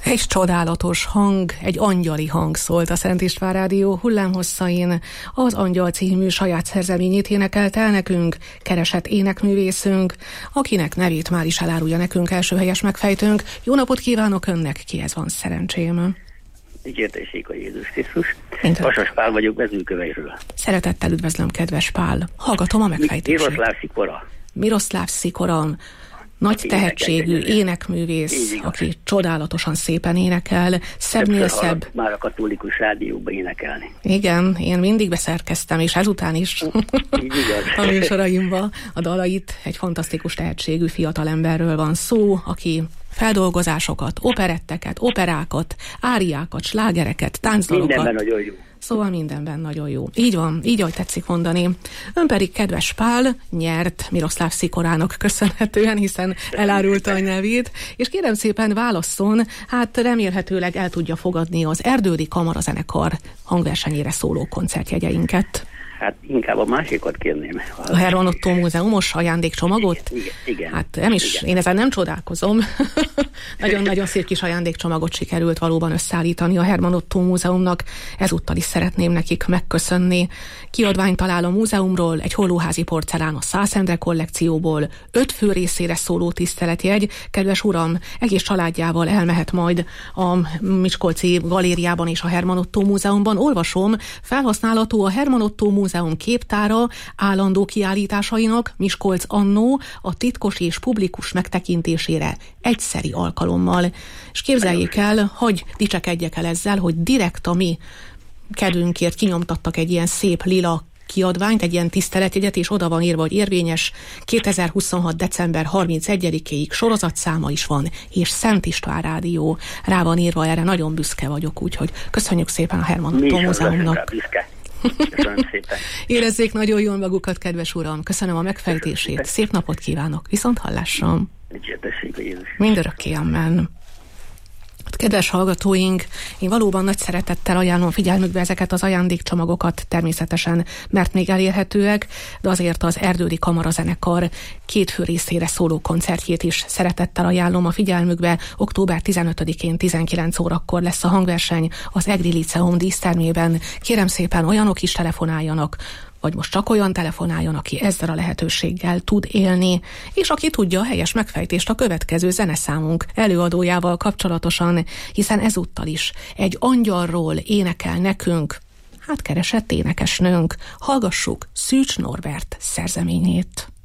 Egy csodálatos hang, egy angyali hang szólt a Szent István Rádió hullámhosszain. Az Angyal című saját szerzeményét énekelt el nekünk keresett énekművészünk, akinek nevét már is elárulja nekünk első helyes megfejtőnk. Jó napot kívánok önnek, kihez van szerencsém? Dicsértessék a Jézus Krisztus. Vasas Pál vagyok Mezőkövesdről. Szeretettel üdvözlöm, kedves Pál. Hallgatom a megfejtését. Miroszláv Szikora. Nagy tehetségű énekművész, aki csodálatosan szépen énekel, szebbnél szebb. Már a katolikus rádióban énekelni. Igen, én mindig beszerkeztem, és ezután is a műsoraimba a dalait. Egy fantasztikus tehetségű fiatalemberről van szó, aki feldolgozásokat, operetteket, operákat, áriákat, slágereket, táncdalokat. Mindenben nagyon jó. Szóval mindenben nagyon jó. Így van, így ahogy tetszik mondani. Ön pedig, kedves Pál, nyert Miroszláv Szikorának köszönhetően, hiszen elárulta a nevét, és kérem szépen válasszon, hát remélhetőleg el tudja fogadni az Erdődi Kamarazenekar hangversenyére szóló koncertjegyeinket. Hát inkább a másikat kérném. A Herman Ottó Múzeumos ajándékcsomagot? Igen. Hát nem is, igen. Én ezen nem csodálkozom. Nagyon-nagyon szép kis ajándékcsomagot sikerült valóban összeállítani a Herman Ottó Múzeumnak. Ezúttal is szeretném nekik megköszönni. Kiadványt talál a múzeumról, egy hollóházi porcelán a Szász Endre kollekcióból, 5 fő részére szóló tiszteletjegy. Kedves uram, egész családjával elmehet majd a Miskolci Galériában és a Herman Ottó Múzeumban. Olvasom, felhasználható a Herman Ottó Múzeum képtára állandó kiállításainak Miskolc annó a titkos és publikus megtekintésére egyszeri alkalommal. És képzeljék el, hogy dicsekedjek el ezzel, hogy direkt a mi kedvünkért kinyomtattak egy ilyen szép lila kiadványt, egy ilyen tiszteletjegyet, és oda van írva, hogy érvényes 2026. december 31-ig sorozatszáma is van, és Szent István Rádió rá van írva, erre nagyon büszke vagyok, úgyhogy köszönjük szépen a Herman Ottó Múzeumnak. Köszönöm szépen. Érezzék nagyon jól magukat, kedves uram. Köszönöm a megfejtését. Szép napot kívánok. Viszont hallásra. Mindörökké, amen. Kedves hallgatóink, én valóban nagy szeretettel ajánlom figyelmükbe ezeket az ajándékcsomagokat, természetesen, mert még elérhetőek, de azért az Erdődi Kamarazenekar 2 fő részére szóló koncertjét is szeretettel ajánlom a figyelmükbe. Október 15-én 19 órakor lesz a hangverseny az Egri Liceum dísztermében. Kérem szépen, olyanok is telefonáljanak, vagy most csak olyan telefonáljon, aki ezzel a lehetőséggel tud élni, és aki tudja a helyes megfejtést a következő zeneszámunk előadójával kapcsolatosan, hiszen ezúttal is egy angyalról énekel nekünk, hát keresett énekesnőnk. Hallgassuk Szűcs Norbert szerzeményét.